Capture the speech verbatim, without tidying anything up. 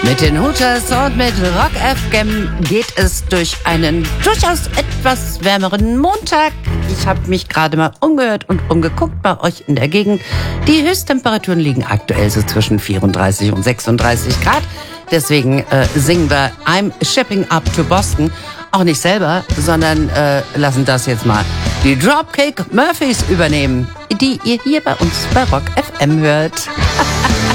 Mit den Hooters und mit Rock F M geht es durch einen durchaus etwas wärmeren Montag. Ich habe mich gerade mal umgehört und umgeguckt bei euch in der Gegend. Die Höchsttemperaturen liegen aktuell so zwischen vierunddreißig und sechsunddreißig Grad. Deswegen äh, singen wir I'm Shipping Up to Boston. Auch nicht selber, sondern äh, lassen das jetzt mal die Dropkick Murphys übernehmen, die ihr hier bei uns bei Rock F M hört.